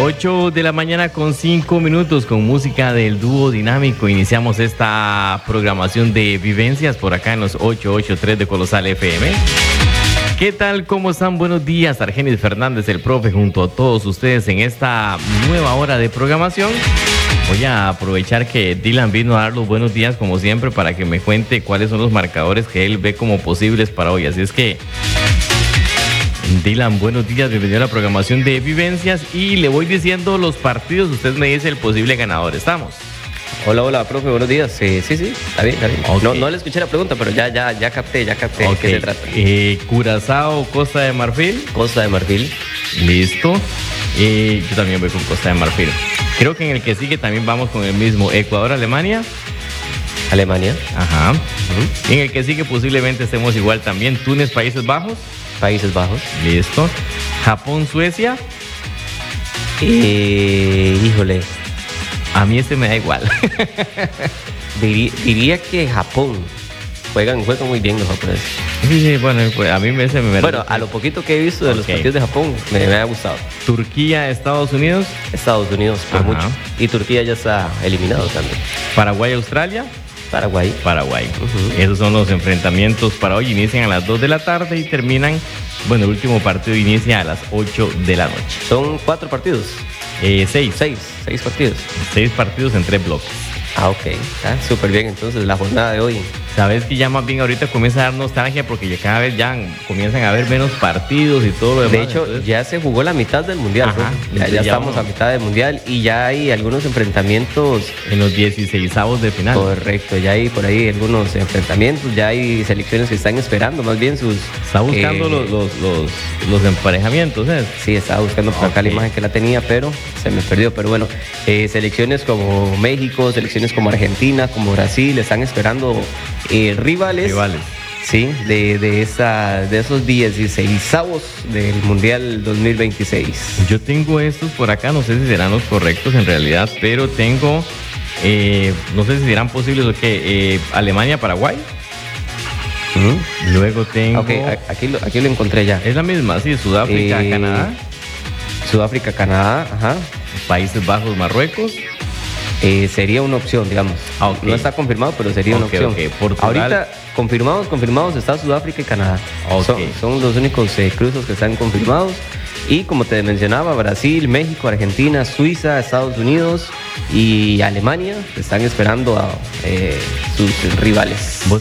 8 de la mañana con 5 minutos con música del dúo dinámico. Iniciamos esta programación de vivencias por acá en los 883 de Colosal FM. ¿Qué tal? ¿Cómo están? Buenos días, Argenis Fernández, el profe, junto a todos ustedes en esta nueva hora de programación. Voy a aprovechar que Dylan vino a dar los buenos días como siempre para que me cuente cuáles son los marcadores que él ve como posibles para hoy. Así es que, Dylan, buenos días, bienvenido a la programación de vivencias y le voy diciendo los partidos, usted me dice el posible ganador. ¿Estamos? Hola, profe, buenos días. Sí, está bien. Okay. No le escuché la pregunta, pero ya capté okay. ¿De qué se trata? Curazao, Costa de Marfil. Costa de Marfil. Listo. Yo también voy con Costa de Marfil. Creo que en el que sigue también vamos con el mismo. Ecuador, Alemania. Ajá. En el que sigue posiblemente estemos igual también. Túnez, Países Bajos. Listo. Japón, Suecia. Híjole. A mí me da igual. Diría que Japón. Juegan muy bien los japoneses. Sí, bueno, pues a mí me Bueno, a lo poquito que he visto de los partidos de Japón, me ha gustado. Turquía, Estados Unidos. Estados Unidos, por mucho. Y Turquía ya está eliminado también. Paraguay, Australia. Paraguay. Esos son los enfrentamientos para hoy. Inician a las 2 de la tarde y terminan, bueno, el último partido inicia a las 8 de la noche. ¿Son 4 partidos? 6 partidos. 6 partidos en 3 bloques. Ok, está súper bien entonces la jornada de hoy. Sabes que ya más bien ahorita comienza a dar nostalgia porque ya cada vez ya comienzan a haber menos partidos y todo lo demás. De hecho, entonces, ya se jugó la mitad del mundial. Ajá, ya estamos a mitad del mundial y ya hay algunos enfrentamientos en los 16avos de final. Correcto, ya hay por ahí algunos enfrentamientos, ya hay selecciones que están esperando más bien sus... Está buscando los emparejamientos, ¿eh? Sí, estaba buscando por acá la imagen que la tenía, pero se me perdió. Pero bueno, selecciones como México, selecciones como Argentina, como Brasil, están esperando rivales. Sí, de esos 16avos del Mundial 2026. Yo tengo estos por acá, no sé si serán los correctos en realidad, pero tengo, no sé si serán posibles o qué, Alemania, Paraguay. Luego tengo... Ok, aquí lo encontré ya. Es la misma, sí, Sudáfrica, Canadá. Sudáfrica, Canadá, ajá. Países Bajos, Marruecos. Sería una opción, digamos. Okay. No está confirmado, pero sería una opción. Portugal. Ahorita confirmados está Sudáfrica y Canadá. Son los únicos cruzos que están confirmados. Y como te mencionaba, Brasil, México, Argentina, Suiza, Estados Unidos y Alemania están esperando a sus rivales.